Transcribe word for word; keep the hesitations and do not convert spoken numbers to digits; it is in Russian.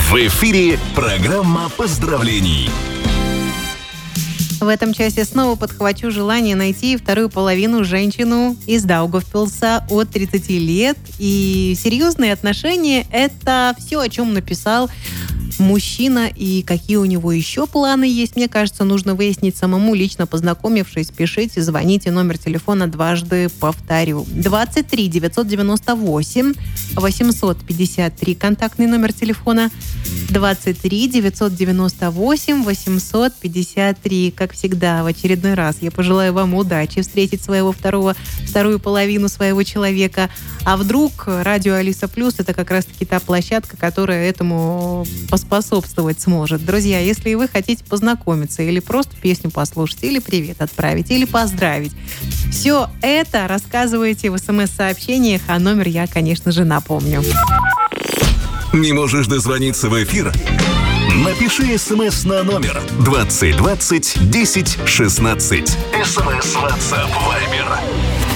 В эфире программа поздравлений. В этом часе снова подхвачу желание найти вторую половину женщину из Даугавпилса от тридцати лет. И серьезные отношения – это все, о чем написал мужчина, и какие у него еще планы есть. Мне кажется, нужно выяснить самому, лично познакомившись. Пишите, звоните, номер телефона дважды повторю. двадцать три девятьсот девяносто восемь восемьсот пятьдесят три, контактный номер телефона. двадцать три девятьсот девяносто восемь восемьсот пятьдесят три. Как всегда, в очередной раз я пожелаю вам удачи встретить своего второго, вторую половину своего человека. А вдруг радио Алиса Плюс — это как раз-таки та площадка, которая этому поспособствовать сможет. Друзья, если вы хотите познакомиться или просто песню послушать, или привет отправить, или поздравить, все это рассказывайте в смс-сообщениях, а номер я, конечно же, напомню. Не можешь дозвониться в эфир? Напиши смс на номер двадцать двадцать десять шестнадцать. СМС, WhatsApp, Viber.